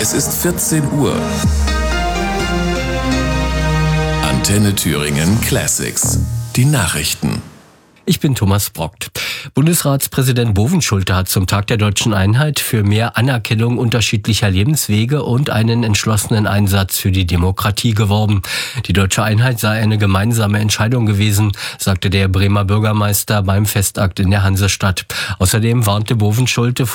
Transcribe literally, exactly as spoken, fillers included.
Es ist vierzehn Uhr. Antenne Thüringen Classics. Die Nachrichten. Ich bin Thomas Brockt. Bundesratspräsident Bovenschulte hat zum Tag der Deutschen Einheit für mehr Anerkennung unterschiedlicher Lebenswege und einen entschlossenen Einsatz für die Demokratie geworben. Die Deutsche Einheit sei eine gemeinsame Entscheidung gewesen, sagte der Bremer Bürgermeister beim Festakt in der Hansestadt. Außerdem warnte Bovenschulte